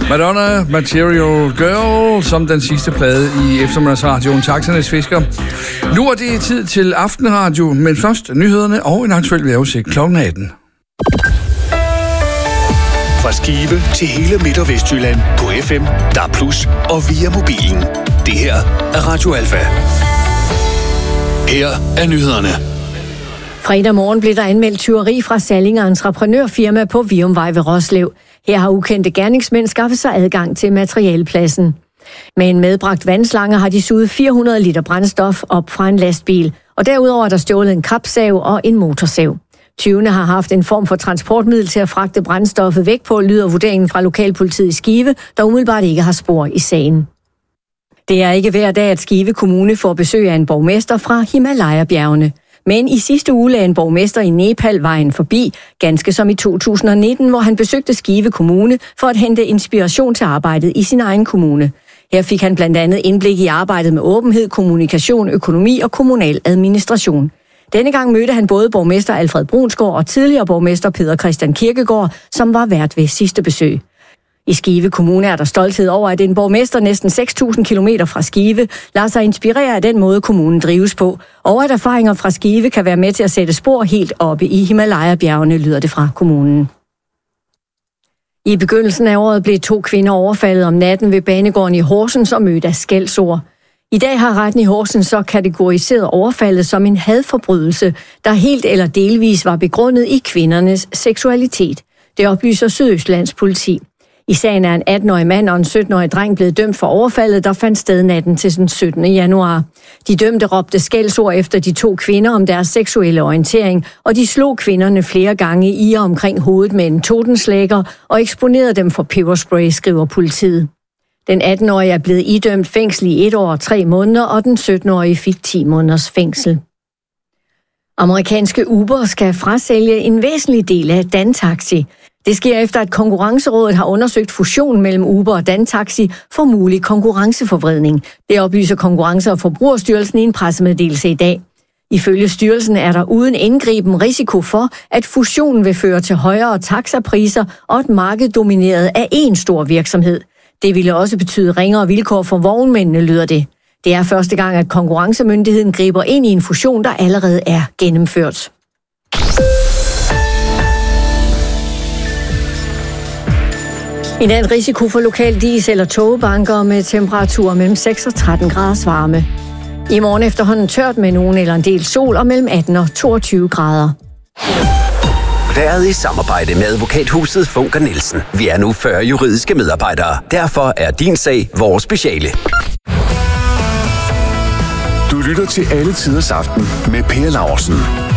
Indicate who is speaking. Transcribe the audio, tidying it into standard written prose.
Speaker 1: Madonna, Material Girl, som den sidste plade i eftermiddagsradioen Taxernes Fisker. Nu er det tid til aftenradio, men først nyhederne og en aktuel vejrudsigt kl. 18.
Speaker 2: Fra Skive til hele Midt- og Vestjylland på FM, DAB+ og via mobilen. Det her er Radio Alfa. Her er nyhederne.
Speaker 3: Fredag morgen blev der anmeldt tyveri fra Salling Entreprenørfirma på Viumvej ved Roslev. Her har ukendte gerningsmænd skaffet sig adgang til materialepladsen. Med en medbragt vandslange har de suget 400 liter brændstof op fra en lastbil, og derudover er der stjålet en kapsav og en motorsav. Tyvene har haft en form for transportmiddel til at fragte brændstoffet væk på, lyder vurderingen fra lokalpolitiet i Skive, der umiddelbart ikke har spor i sagen. Det er ikke hver dag, at Skive Kommune får besøg af en borgmester fra Himalaya-bjergene. Men i sidste uge lagde en borgmester i Nepal vejen forbi, ganske som i 2019, hvor han besøgte Skive Kommune for at hente inspiration til arbejdet i sin egen kommune. Her fik han blandt andet indblik i arbejdet med åbenhed, kommunikation, økonomi og kommunal administration. Denne gang mødte han både borgmester Alfred Brunsgaard og tidligere borgmester Peter Christian Kirkegaard, som var vært ved sidste besøg. I Skive Kommune er der stolthed over, at en borgmester næsten 6.000 kilometer fra Skive lader sig inspirere af den måde, kommunen drives på, og at erfaringer fra Skive kan være med til at sætte spor helt oppe i Himalaya-bjergene, lyder det fra kommunen. I begyndelsen af året blev 2 kvinder overfaldet om natten ved banegården i Horsens og mødt af skældsord. I dag har retten i Horsens så kategoriseret overfaldet som en hadforbrydelse, der helt eller delvis var begrundet i kvindernes seksualitet. Det oplyser Sydøstlands politi. I sagen er en 18-årig mand og en 17-årig dreng blevet dømt for overfaldet, der fandt sted natten til den 17. januar. De dømte råbte skældsord efter de 2 kvinder om deres seksuelle orientering, og de slog kvinderne flere gange i og omkring hovedet med en totenslægger og eksponerede dem for peberspray, skriver politiet. Den 18-årige er blevet idømt fængsel i 1 år og 3 måneder, og den 17-årige fik 10 måneders fængsel. Amerikanske Uber skal frasælge en væsentlig del af Dantaxi. Det sker efter, at Konkurrencerådet har undersøgt fusionen mellem Uber og Dantaxi for mulig konkurrenceforvridning. Det oplyser Konkurrence- og Forbrugerstyrelsen i en pressemeddelelse i dag. Ifølge styrelsen er der uden indgriben risiko for, at fusionen vil føre til højere taxapriser og et marked domineret af én stor virksomhed. Det ville også betyde ringere vilkår for vognmændene, lyder det. Det er første gang, at konkurrencemyndigheden griber ind i en fusion, der allerede er gennemført. I nat risiko for lokal dis- eller togbanker med temperaturer mellem 6 og 13 graders varme. I morgen efterhånden tørt med nogen eller en del sol og mellem 18 og 22 grader.
Speaker 4: Været i samarbejde med advokathuset Funker Nielsen. Vi er nu 40 juridiske medarbejdere. Derfor er din sag vores speciale.
Speaker 2: Du lytter til Alle Tiders Aften med Per Laursen.